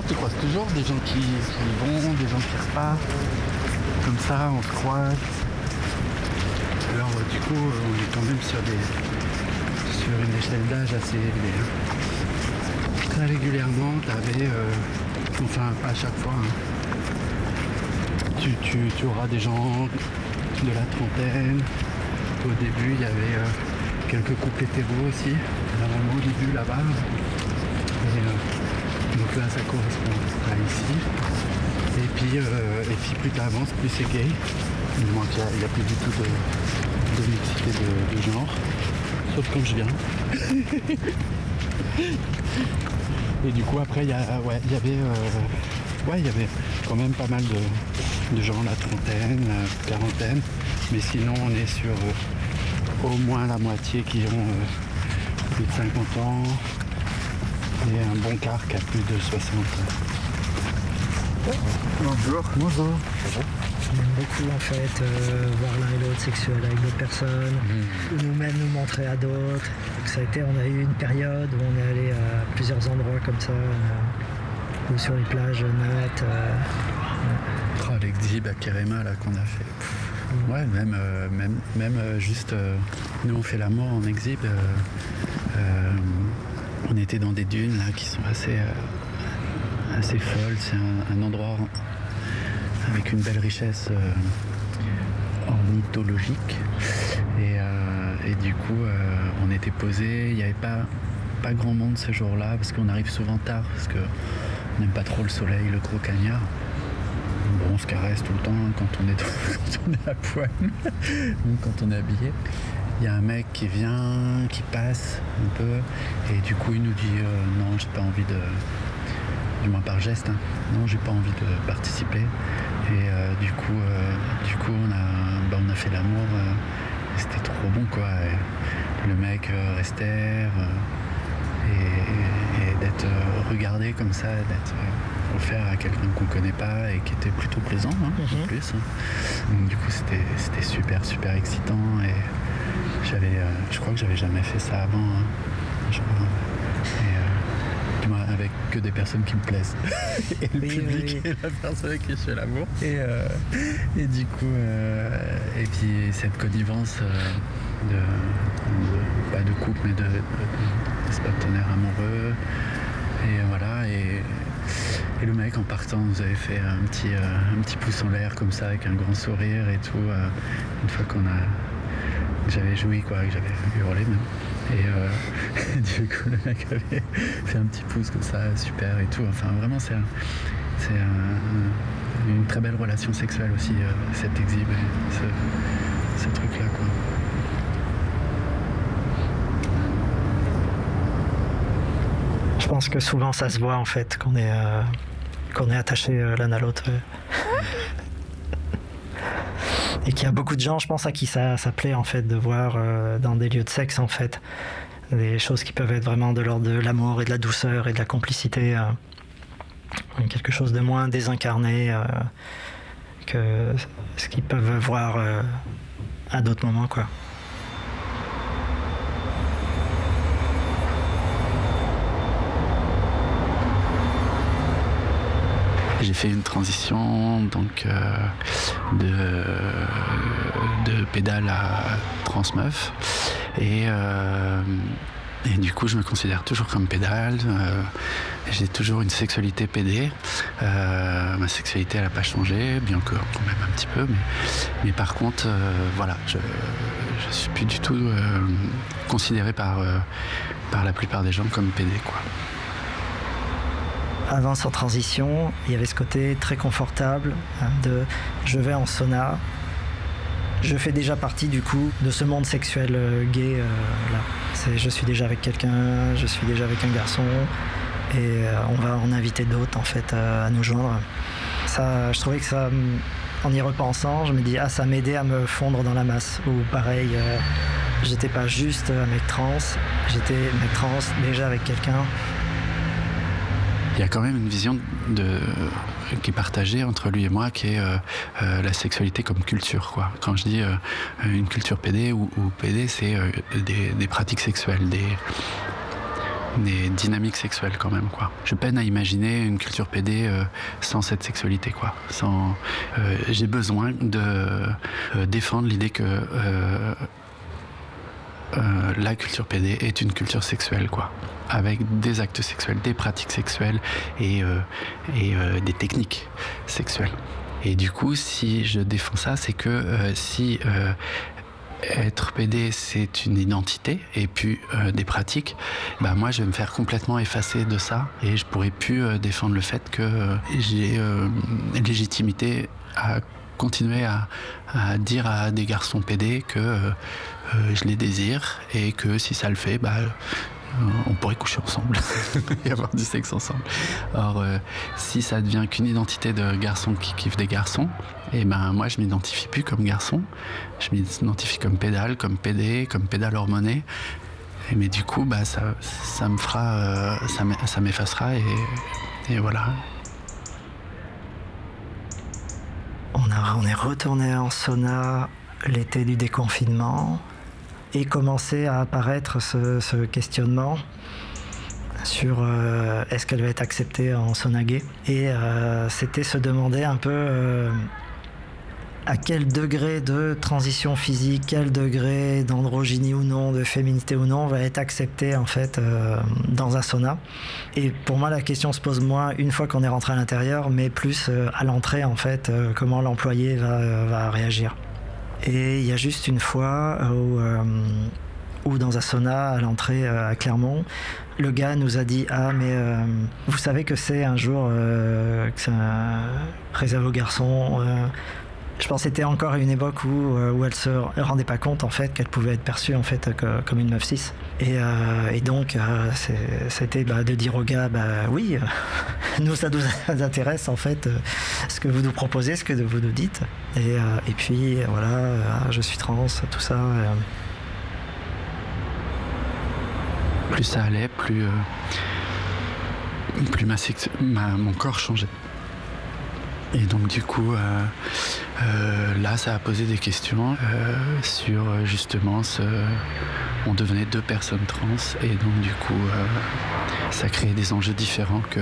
tu croises toujours des gens qui vont, des gens qui repartent. Comme ça, on se croise. Alors du coup, on est quand même sur une échelle d'âge assez élevée. Très régulièrement, t'avais, enfin pas à chaque fois, hein. Tu auras des gens de la trentaine. Au début, il y avait quelques couples hétéros aussi, vraiment au début là-bas. Donc là, ça correspond à ici. Et puis plus tu avances, plus c'est gay. Du moins qu'il n'y a plus du tout de mixité de genre. Sauf quand je viens. Et du coup, après, il y avait quand même pas mal de gens, la trentaine, la quarantaine. Mais sinon, on est sur au moins la moitié qui ont plus de 50 ans. Et un bon quart qui a plus de 60. Bonjour. Bonjour. On aime beaucoup en fait voir l'un et l'autre sexuel avec d'autres personnes, ou nous-mêmes nous montrer à d'autres. Donc on a eu une période où on est allé à plusieurs endroits comme ça, ou sur les plages nattes. L'exhib à Kerema là qu'on a fait. Ouais, même juste nous on fait l'amour en exhib. On était dans des dunes là qui sont assez folles. C'est un endroit avec une belle richesse ornithologique. Et du coup, on était posés. Il n'y avait pas grand monde ce jour-là parce qu'on arrive souvent tard parce qu'on n'aime pas trop le soleil, le gros cagnard. Bon, on se caresse tout le temps quand on est à poil, quand on est habillé. Il y a un mec qui vient, qui passe un peu, et du coup il nous dit non, j'ai pas envie du moins par geste, hein, non, j'ai pas envie de participer. Et du coup on a fait l'amour, et c'était trop bon quoi. Et le mec restait et d'être regardé comme ça, d'être offert à quelqu'un qu'on connaît pas et qui était plutôt plaisant, hein, en plus. Donc, du coup c'était super excitant et je crois que j'avais jamais fait ça avant, hein, et moi avec que des personnes qui me plaisent et le public et la personne avec qui je fais l'amour et du coup et puis cette connivence pas de couple mais de partenaires amoureux et voilà et le mec en partant nous avait fait un petit pouce en l'air comme ça avec un grand sourire et tout, une fois j'avais joui quoi, que j'avais hurlé même. Et du coup le mec avait fait un petit pouce comme ça, super et tout. Enfin vraiment c'est une très belle relation sexuelle aussi, cette exhib, ce truc là quoi. Je pense que souvent ça se voit en fait qu'on est attachés l'un à l'autre. Et qu'il y a beaucoup de gens, je pense, à qui ça plaît en fait de voir dans des lieux de sexe en fait des choses qui peuvent être vraiment de l'ordre de l'amour et de la douceur et de la complicité, quelque chose de moins désincarné que ce qu'ils peuvent voir à d'autres moments quoi. J'ai fait une transition donc de pédale à transmeuf et du coup je me considère toujours comme pédale. J'ai toujours une sexualité PD. Ma sexualité elle n'a pas changé, bien que quand même un petit peu, mais par contre voilà, je suis plus du tout considéré par la plupart des gens comme PD quoi. Avant sans transition, il y avait ce côté très confortable de je vais en sauna, je fais déjà partie du coup de ce monde sexuel gay là. Je suis déjà avec quelqu'un, je suis déjà avec un garçon et on va en inviter d'autres en fait à nous joindre. Ça, je trouvais que ça, en y repensant, je me dis ça m'aidait à me fondre dans la masse. Ou pareil, j'étais pas juste un mec trans, j'étais mec trans déjà avec quelqu'un. Il y a quand même une vision qui est partagée entre lui et moi, qui est la sexualité comme culture, quoi. Quand je dis une culture PD ou PD, c'est des pratiques sexuelles, des dynamiques sexuelles quand même, quoi. Je peine à imaginer une culture PD sans cette sexualité, quoi. J'ai besoin de défendre l'idée que la culture PD est une culture sexuelle, quoi, avec des actes sexuels, des pratiques sexuelles et des techniques sexuelles. Et du coup, si je défends ça, c'est que si être PD, c'est une identité et puis des pratiques, bah moi je vais me faire complètement effacer de ça et je pourrais plus défendre le fait que j'ai légitimité à continuer à dire à des garçons PD que je les désire et que si ça le fait, bah on pourrait coucher ensemble et avoir du sexe ensemble. Or, si ça devient qu'une identité de garçon qui kiffe des garçons, et ben moi je m'identifie plus comme garçon, je m'identifie comme pédale, comme PD, comme pédale hormonée. Mais du coup, bah ça me fera, ça m'effacera et voilà. On est retourné en sauna l'été du déconfinement. Et commençait à apparaître ce questionnement sur est-ce qu'elle va être acceptée en sauna gay. Et c'était se demander un peu à quel degré de transition physique, quel degré d'androgynie ou non, de féminité ou non, va être accepté en fait dans un sauna. Et pour moi, la question se pose moins une fois qu'on est rentré à l'intérieur, mais plus à l'entrée en fait, comment l'employé va réagir. Et il y a juste une fois où dans un sauna à l'entrée à Clermont, le gars nous a dit « Ah, mais vous savez que c'est un jour que c'est réservé aux garçons ?» Je pense que c'était encore à une époque où elle se rendait pas compte en fait qu'elle pouvait être perçue en fait comme une meuf cis. Et donc c'était de dire au gars oui, nous ça nous intéresse en fait ce que vous nous proposez, ce que vous nous dites. Et puis voilà, je suis trans, tout ça. Plus ça allait, plus mon corps changeait. Et donc du coup, là, ça a posé des questions sur justement on devenait deux personnes trans et donc du coup, ça créait des enjeux différents que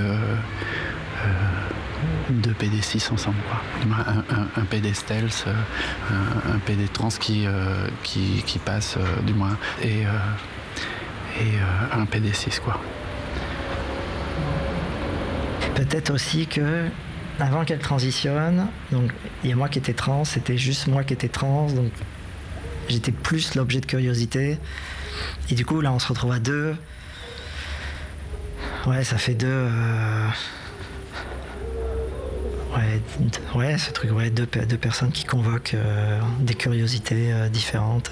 deux PD cis ensemble, quoi. Un PD stealth, un PD trans qui passe du moins et un PD cis, quoi. Peut-être aussi que avant qu'elle transitionne, donc il y a moi qui étais trans, c'était juste moi qui étais trans, donc j'étais plus l'objet de curiosité. Et du coup là on se retrouve à deux. Ouais, ça fait deux. Ouais, ce truc, ouais, deux personnes qui convoquent des curiosités différentes.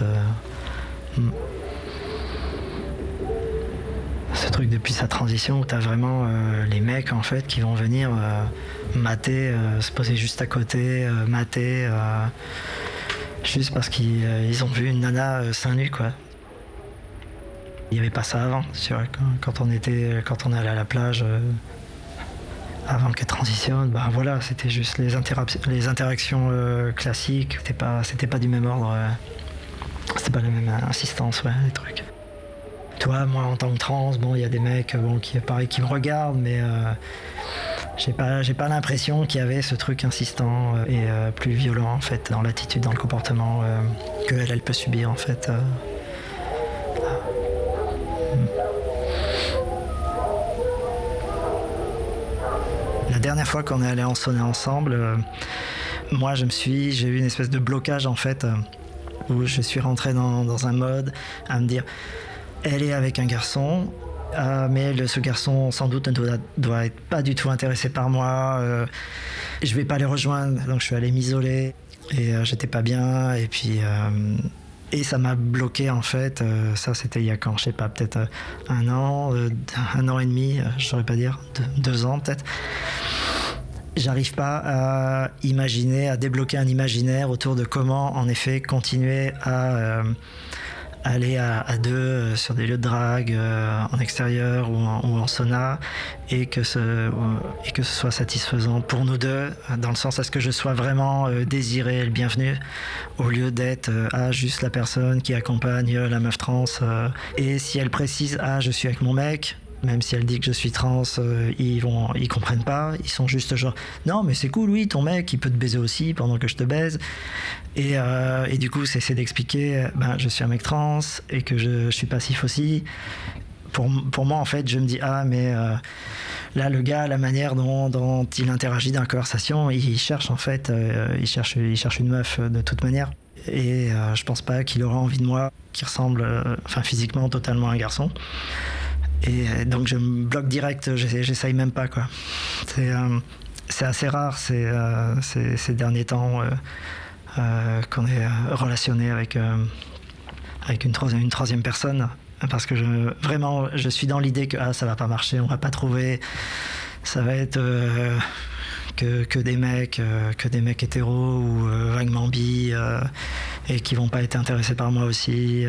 Ce truc depuis sa transition où t'as vraiment les mecs en fait qui vont venir mater, se poser juste à côté, mater, juste parce qu'ils ont vu une nana seins nus, quoi. Il n'y avait pas ça avant, tu vois, quand on allait à la plage avant qu'elle transitionne, bah voilà, c'était juste les interactions classiques, c'était pas du même ordre, c'était pas la même insistance, ouais, les trucs. Toi, moi, en tant que trans, bon, il y a des mecs, qui me regardent, mais j'ai pas l'impression qu'il y avait ce truc insistant et plus violent, en fait, dans l'attitude, dans le comportement qu'elle peut subir, en fait. La dernière fois qu'on est allé en sauna ensemble, moi, j'ai eu une espèce de blocage, en fait, où je suis rentré dans un mode à me dire... Elle est avec un garçon, mais ce garçon sans doute ne doit être pas du tout intéressé par moi. Je vais pas les rejoindre, donc je suis allé m'isoler et j'étais pas bien. Et puis et ça m'a bloqué en fait. Ça c'était il y a quand, je sais pas, peut-être un an et demi, je saurais pas dire, 2 ans peut-être. J'arrive pas à débloquer un imaginaire autour de comment en effet continuer à aller à deux sur des lieux de drague en extérieur ou en sauna et que ce soit satisfaisant pour nous deux, dans le sens à ce que je sois vraiment désiré et le bienvenu au lieu d'être juste la personne qui accompagne la meuf trans et si elle précise je suis avec mon mec, Même si elle dit que je suis trans, ils comprennent pas. Ils sont juste genre, non mais c'est cool, oui, ton mec il peut te baiser aussi pendant que je te baise. Et du coup c'est d'expliquer, je suis un mec trans et que je suis passif aussi. Pour moi en fait je me dis mais là le gars, la manière dont il interagit dans la conversation, il cherche en fait, il cherche une meuf de toute manière. Et je pense pas qu'il aura envie de moi, qui ressemble physiquement totalement à un garçon. Et donc je me bloque direct, j'essaye même pas quoi. C'est assez rare ces derniers temps qu'on est relationné avec une troisième personne, parce que je suis dans l'idée que ça va pas marcher, on va pas trouver, ça va être que des mecs hétéros ou vaguement bi et qui vont pas être intéressés par moi aussi.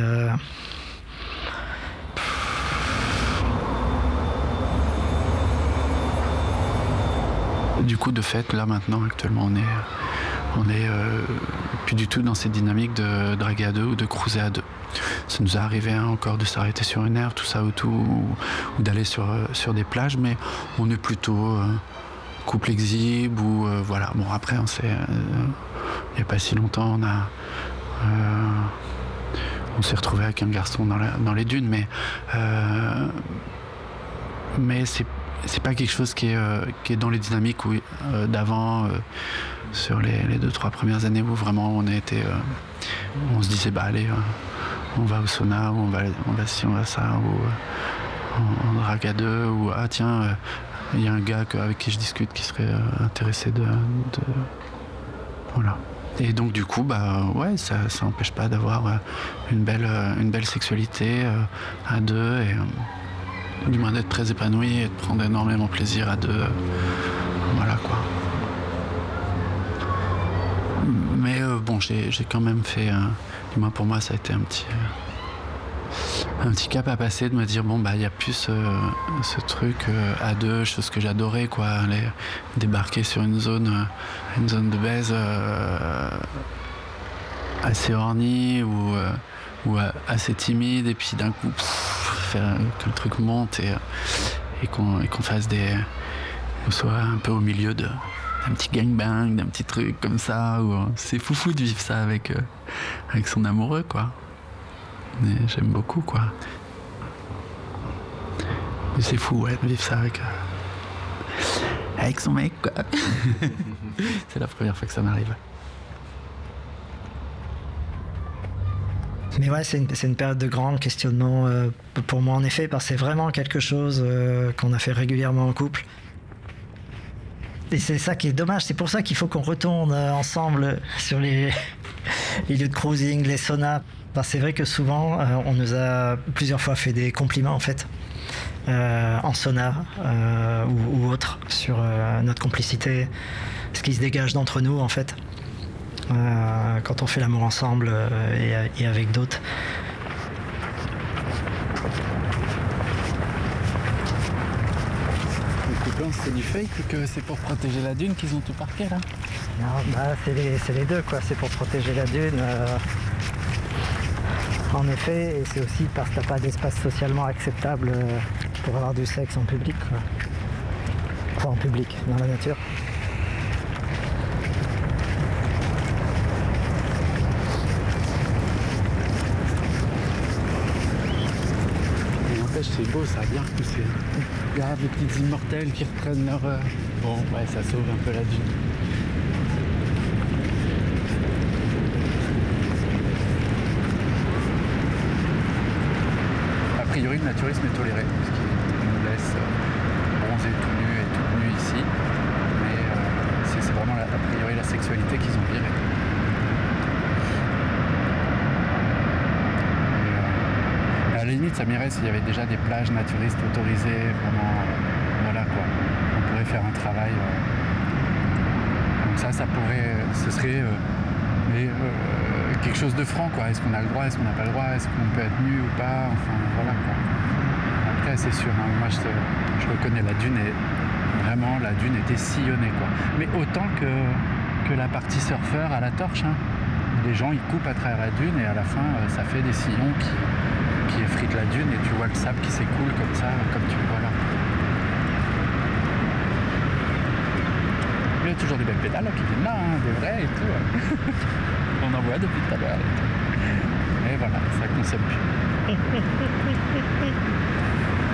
Du coup, de fait, là maintenant, actuellement, on est plus du tout dans cette dynamique de draguer à deux ou de cruiser à deux. Ça nous est arrivé encore de s'arrêter sur une aire, tout ça ou d'aller sur des plages, mais on est plutôt couple exhibe ou voilà. Bon, après, on s'est il n'y a pas si longtemps, on s'est retrouvé avec un garçon dans les dunes, mais c'est pas quelque chose qui est dans les dynamiques d'avant, sur les 2-3 premières années où vraiment on se disait allez, on va au sauna, ou on va ci, on va ça, ou on drague à deux, ou tiens, il y a un gars avec qui je discute qui serait intéressé de voilà. Et donc du coup ouais, ça n'empêche pas d'avoir une belle sexualité à deux, et du moins d'être très épanoui et de prendre énormément plaisir à deux. Voilà quoi. Mais bon, j'ai quand même fait, du moins pour moi, ça a été un petit cap à passer, de me dire il y a plus ce truc à deux, chose que j'adorais quoi, aller débarquer sur une zone de baise assez ornie ou assez timide, et puis d'un coup faire que le truc monte et qu'on fasse qu'on soit un peu au milieu d'un petit gangbang, d'un petit truc comme ça, où c'est foufou de vivre ça avec son amoureux quoi. Mais j'aime beaucoup quoi. Mais c'est fou de vivre ça avec son mec quoi. C'est la première fois que ça m'arrive. Mais ouais, c'est une période de grand questionnement pour moi en effet, parce que c'est vraiment quelque chose qu'on a fait régulièrement en couple. Et c'est ça qui est dommage, c'est pour ça qu'il faut qu'on retourne ensemble sur les lieux de cruising, les saunas. Parce que c'est vrai que souvent, on nous a plusieurs fois fait des compliments en fait, en sauna ou autre, sur notre complicité, ce qui se dégage d'entre nous en fait. Quand on fait l'amour ensemble et avec d'autres. Du coup, c'est du fake, que c'est pour protéger la dune qu'ils ont tout parqué là? Non, c'est les deux quoi, c'est pour protéger la dune. En effet, et c'est aussi parce que t'as pas d'espace socialement acceptable pour avoir du sexe en public quoi. Enfin en public, dans la nature. C'est beau, ça a bien repoussé. Regarde les petites immortelles qui reprennent leur... Bon, ouais, ça sauve un peu la dune. A priori, le naturisme est toléré, parce qu'il nous laisse bronzer tout nu et tout nu ici. Mais c'est vraiment, a priori, la sexualité qu'ils ont virée. À la limite, ça m'irait s'il y avait déjà des plages naturistes autorisées, vraiment, voilà quoi. On pourrait faire un travail. Donc ça pourrait, ce serait quelque chose de franc quoi. Est-ce qu'on a le droit, est-ce qu'on n'a pas le droit, est-ce qu'on peut être nu ou pas, enfin voilà quoi. Après c'est sûr, hein, moi je reconnais la dune était sillonnée quoi. Mais autant que la partie surfeur à la torche, hein. Les gens ils coupent à travers la dune et à la fin ça fait des sillons qui effritent la dune et tu vois le sable qui s'écoule comme ça, comme tu le vois là. a toujours des belles pédales qui viennent là, hein, des vraies et tout. On en voit depuis tout à l'heure. Et voilà, ça consomme plus.